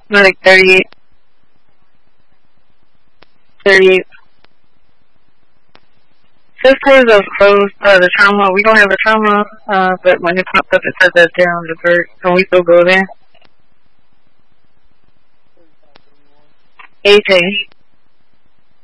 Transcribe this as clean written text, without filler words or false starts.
No, like 38. 38. This towards the trauma. We don't have a trauma, but when it popped up, it said that they're on the vert. Can we still go there? AJ.